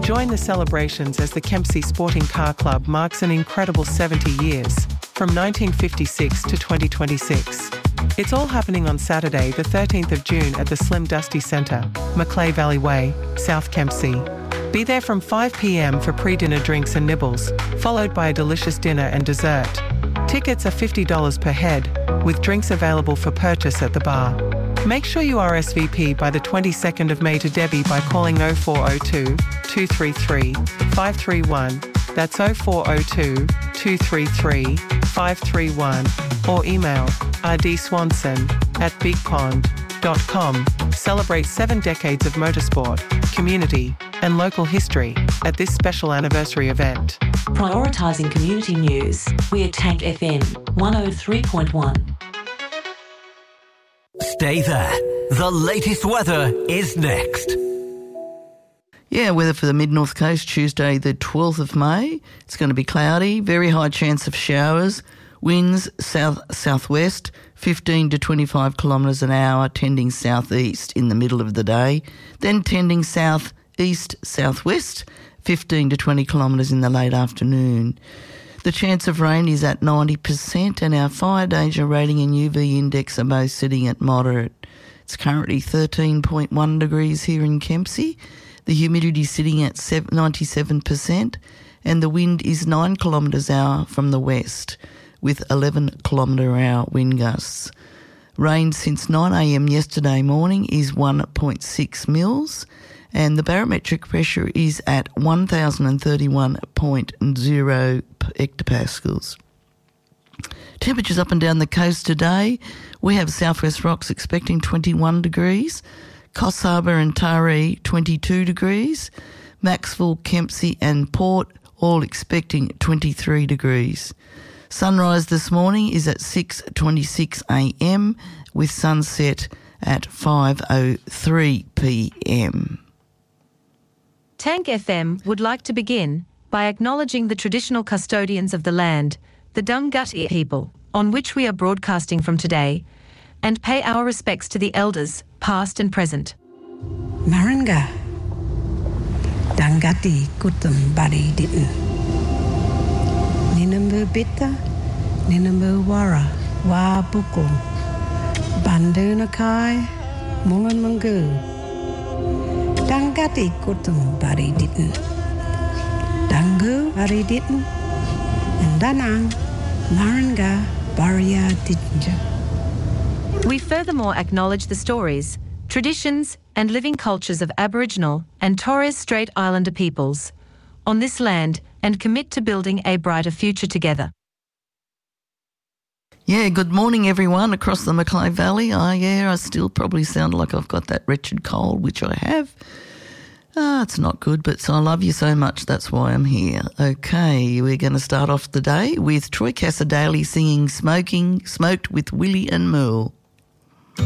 Join the celebrations as the Kempsey Sporting Car Club marks an incredible 70 years, from 1956 to 2026. It's all happening on Saturday, the 13th of June at the Slim Dusty Centre, Macleay Valley Way, South Kempsey. Be there from 5 p.m. for pre-dinner drinks and nibbles, followed by a delicious dinner and dessert. Tickets are $50 per head, with drinks available for purchase at the bar. Make sure you RSVP by the 22nd of May to Debbie by calling 0402 233 531. That's 0402 233 531 or email rdswanson@bigpond.com. Celebrate 7 decades of motorsport, community and local history at this special anniversary event. Prioritising community news, we're Tank FM 103.1. Stay there. The latest weather is next. Yeah, weather for the mid-north coast, Tuesday the 12th of May. It's going to be cloudy, very high chance of showers, winds south-southwest, 15 to 25 kilometres an hour, tending southeast in the middle of the day, then tending southeast-southwest, 15 to 20 kilometres in the late afternoon. The chance of rain is at 90% and our fire danger rating and UV index are both sitting at moderate. It's currently 13.1 degrees here in Kempsey. The humidity is sitting at 97% and the wind is 9 kilometres hour from the west with 11 kilometre hour wind gusts. Rain since 9 a.m. yesterday morning is 1.6 mils and the barometric pressure is at 1031.0 hectopascals. Temperatures up and down the coast today. We have Southwest Rocks expecting 21 degrees, Coffs Harbour and Taree 22 degrees, Maxwell, Kempsey and Port all expecting 23 degrees. Sunrise this morning is at 6:26 a.m. with sunset at 5:03 p.m. Tank FM would like to begin by acknowledging the traditional custodians of the land, the Dunghutti people, on which we are broadcasting from today, and pay our respects to the elders, past and present. Maranga, Dunghutti kutum bari ditten. Ninambu bitta, Ninambu wara, wa bukul, Bandunakai, Mulan Mungu. Dunghutti kutum bari ditten. Dangu bari ditten. And Danang, Maranga, Baria Ditja. We furthermore acknowledge the stories, traditions and living cultures of Aboriginal and Torres Strait Islander peoples on this land and commit to building a brighter future together. Yeah, good morning everyone across the Macleay Valley. I still probably sound like I've got that wretched cold, which I have. It's not good, but I love you so much, that's why I'm here. Okay, we're going to start off the day with Troy Cassar-Daley singing Smoked with Willie and Merle.